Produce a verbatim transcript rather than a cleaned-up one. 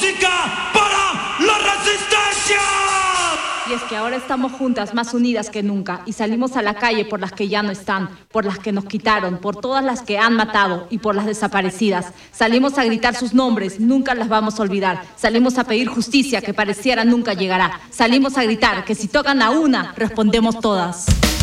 música para la resistencia. Y es que ahora estamos juntas, más unidas que nunca, y salimos a la calle por las que ya no están, por las que nos quitaron, por todas las que han matado y por las desaparecidas. Salimos a gritar sus nombres, nunca las vamos a olvidar. Salimos a pedir justicia que pareciera nunca llegará. Salimos a gritar que si tocan a una, respondemos todas.